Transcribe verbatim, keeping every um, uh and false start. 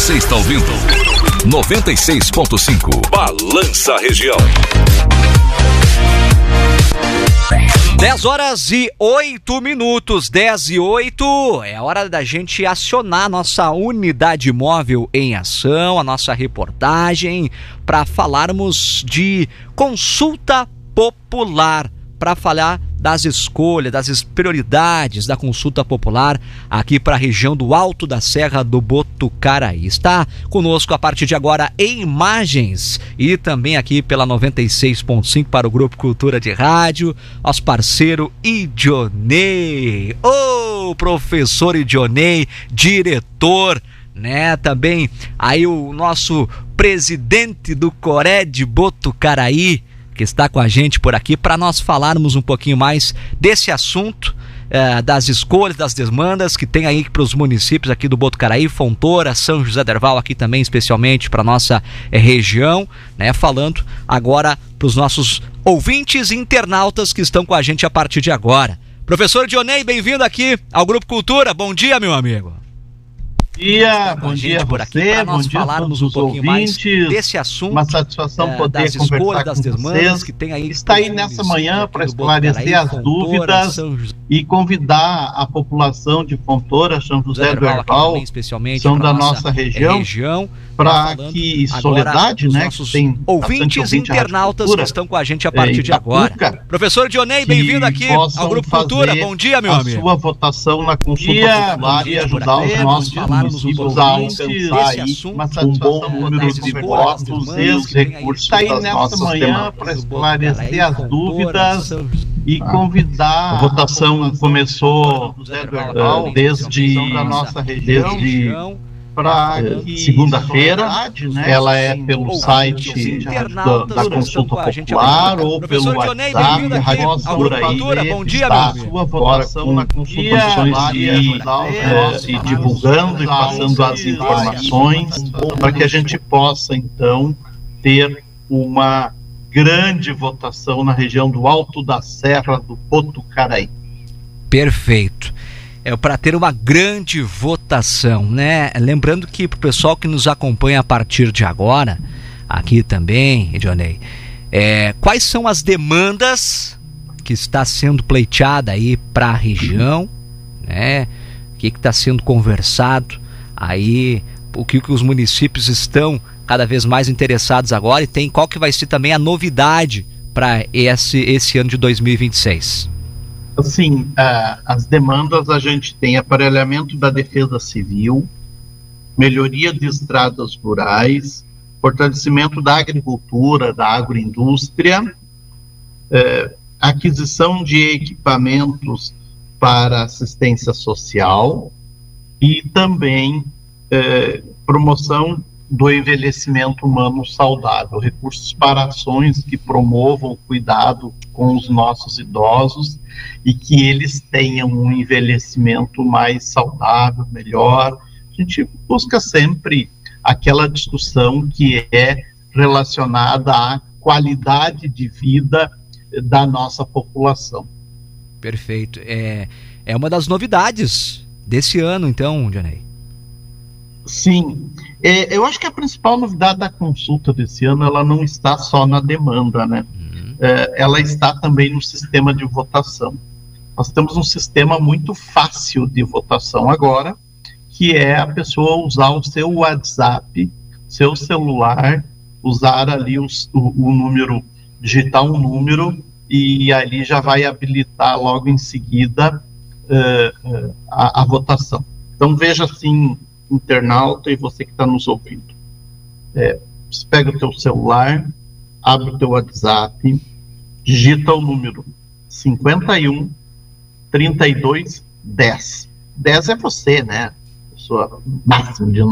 Você está ouvindo noventa e seis ponto cinco Balança Região. dez horas e oito minutos, dez e oito, é hora da gente acionar a nossa unidade móvel em ação, a nossa reportagem, para falarmos de consulta popular, para falar das escolhas, das prioridades da consulta popular aqui para a região do Alto da Serra do Botucaraí. Está conosco a partir de agora em imagens e também aqui pela noventa e seis ponto cinco para o Grupo Cultura de Rádio, nosso parceiro Idionei, ô oh, professor Idionei, diretor, né, também aí o nosso presidente do Coré de Botucaraí, que está com a gente por aqui para nós falarmos um pouquinho mais desse assunto, eh, das escolhas, das demandas que tem aí para os municípios aqui do Botucaraí, Fontoura, São José Derval, aqui também especialmente para nossa eh, região, né? Falando agora para os nossos ouvintes e internautas que estão com a gente a partir de agora. Professor Idionei, bem-vindo aqui ao Grupo Cultura. Bom dia, meu amigo. Bom dia, bom dia a você, bom dia a todos os ouvintes, desse assunto, uma satisfação é, poder das conversar escolhas, das com demandas vocês, que tem aí, está aí nessa manhã para esclarecer as dúvidas e convidar a população de Fontoura, São José do Herval, são da nossa região, região para que Soledade, né, que tem ouvintes internautas que estão com a gente a partir de agora. Professor Idionei, bem-vindo aqui ao Grupo Cultura, bom dia, meu amigo. A sua votação na consulta popular e ajudar os nossos municípios a alcançar aí um bom número de votos e os recursos das nossas demandas. Para esclarecer as dúvidas e convidar. A votação começou uh, desde a nossa região, desde para segunda-feira, né? Ela é pelo site da, da Consulta Popular ou pelo WhatsApp, a Rádio Cultura aí está agora com consultações e, é, e divulgando e passando as informações para que a gente possa então ter uma grande votação na região do Alto da Serra do Botucaraí. Perfeito. É para ter uma grande votação, né? Lembrando que para o pessoal que nos acompanha a partir de agora, aqui também, Idionei, é, quais são as demandas que está sendo pleiteada aí para a região, né? O que está sendo conversado aí, o que, que os municípios estão cada vez mais interessados agora e tem qual que vai ser também a novidade para esse, esse ano de dois mil e vinte e seis? Assim, uh, as demandas a gente tem aparelhamento da defesa civil, melhoria de estradas rurais, fortalecimento da agricultura, da agroindústria, uh, aquisição de equipamentos para assistência social e também uh, promoção do envelhecimento humano saudável, recursos para ações que promovam o cuidado com os nossos idosos e que eles tenham um envelhecimento mais saudável, melhor. A gente busca sempre aquela discussão que é relacionada à qualidade de vida da nossa população. Perfeito. É, é uma das novidades desse ano, então, Idionei. Sim, é, eu acho que a principal novidade da consulta desse ano, ela não está só na demanda, né? Uhum. É, ela está também no sistema de votação. Nós temos um sistema muito fácil de votação agora, que é a pessoa usar o seu WhatsApp, seu celular, usar ali os, o, o número, digitar um número e ali já vai habilitar logo em seguida uh, uh, a, a votação. Então veja assim, internauta e você que está nos ouvindo, é, você pega o teu celular, abre o teu WhatsApp, digita o número cinquenta e um, trinta e dois, dez. dez é você, né? Pessoa máxima de